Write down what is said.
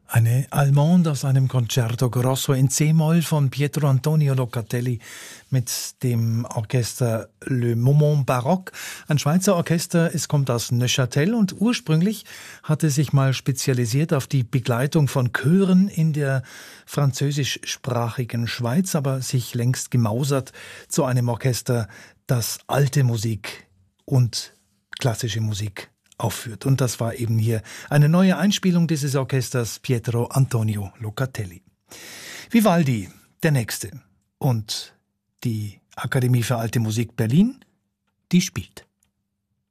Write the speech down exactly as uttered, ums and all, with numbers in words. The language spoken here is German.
Eine Allemande aus einem Concerto Grosso in C-Moll von Pietro Antonio Locatelli mit dem Orchester Le Moment Baroque. Ein Schweizer Orchester, es kommt aus Neuchâtel und ursprünglich hatte sich mal spezialisiert auf die Begleitung von Chören in der französischsprachigen Schweiz, aber sich längst gemausert zu einem Orchester, das alte Musik und klassische Musik aufführt. Und das war eben hier eine neue Einspielung dieses Orchesters Pietro Antonio Locatelli. Vivaldi, der Nächste. Und die Akademie für Alte Musik Berlin, die spielt.